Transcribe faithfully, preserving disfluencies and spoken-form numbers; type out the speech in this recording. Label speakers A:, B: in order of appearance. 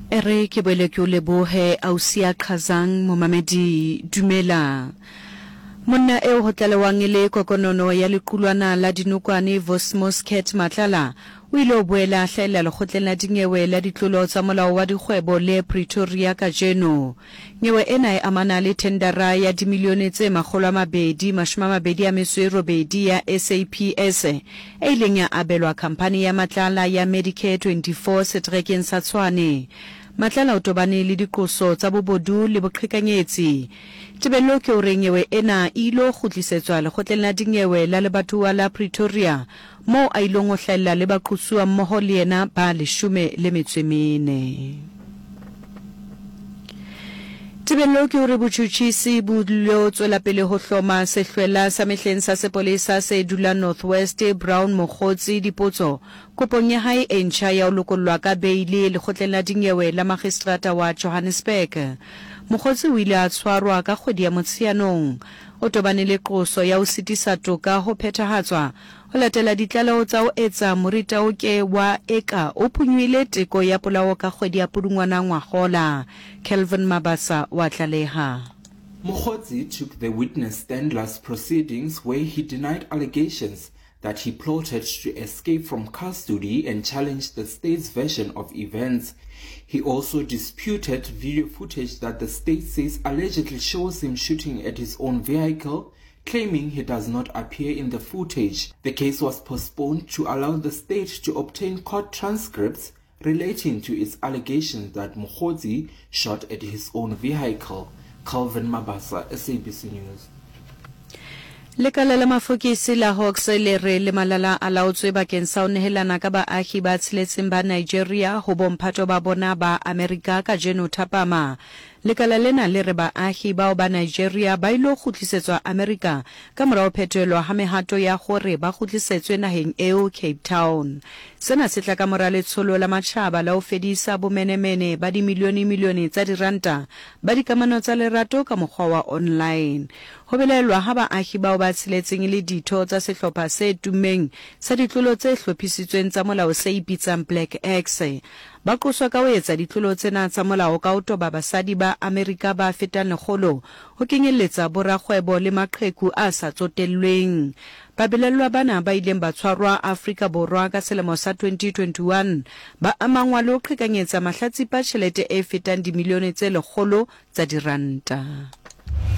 A: Ere ke boele ke o lebohe Ausia Qhazang Momamedi dumela. Monna eo ho tlalewang le kokonono ya lequlwana la dinokwane Vosmosket Matlala o ile o boela hlaela lekgotleng la dinyewe la ditlolo tsa molao wa dikgwebo le Pretoria kajeno. Nyewe ena e amana le tendera ya dimilione tse makgolo a mabedi mashome a mabedi a metso e robedi ya S A P S e ileng ya abelwa khampani ya Matlala ya Medicare twenty-four setrekeng sa Tshwane. Matlala o tobane le dikoso tsa bobodu le boqhekanyetsi. Tebello ke hore nyewe ena ilo kgutlisetswa lekgotleng la dinyewe la lebatowa la Pretoria mo a ilong ho hlahella le baqosuwa mmoho le yena ba leshome le metso e mene. Tebello ke hore botjhutjhisi bo lo tswela pele ho hloma sehlwela sa mehleng sa sepolesa se dula North West Brown Mokgotsi dipotso kopong ya hae e ntjha ya ho lokollwa ka beili lekgotleng la dinyewe la magistrata wa Johannesburg. Mokgotsi o ile a tshwarwa ka kgwedi ya Motsheanong. O tobane le qoso ya ho sitisa toka ho phethahatswa ho latela ditlaleho tsa ho etsa morita o ke wa eka o phunywile teko ya polao ka kgwedi ya Pudungwana ngwagola. Kelvin Mabasa wa tlaleha.
B: Mokgotsi took the witness stand last proceedings where he denied allegations that he plotted to escape from custody and challenged the state's version of events. He also disputed video footage that the state says allegedly shows him shooting at his own vehicle, claiming he does not appear in the footage. The case was postponed to allow the state to obtain court transcripts relating to its allegations that Mokgotsi shot at his own vehicle. Calvin Mabasa, S A B C News.
A: Lekala la mafokisi la Hawks le re le malala a laotswe bakeng sa ho nehelana ka baahi ba tshiletseng ba Nigeria ho bomphato ba bona ba Amerika kajeno thapama. Lekala lena le re baahi bao ba Nigeria ba ilo kgutlisetswa Amerika ka morao phethelwa ha mehato ya hore ba kgutlisetswe naheng eo Cape Town. Sena se tla ka mora letsholo la matjhaba la ho fedisa bomenemene ba di milione milione tsa diranta ba dikamano tsa lerato ka mokgwa wa online. Ho belelwa ha baahi bao ba tshiletseng le ditho tsa sehlopha se tumeng sa ditlolo tse hlophisitsweng tsa molao se ipitsang Black X. Ba qoswa ka ho etsa ditlolo tsena tsa molao ka ho toba basadi ba Amerika ba fetang lekgolo ho kenyelletsa borakgwebo le maqheku a sa tsotellweng. Babelelwa bana ba ileng ba tshwarwa Afrika Borwa ka selemo sa twenty twenty-one ba amangwa le ho qhekanyetsa mahlatsipa tjhelete e fetang dimilione tse lekgolo tsa diranta.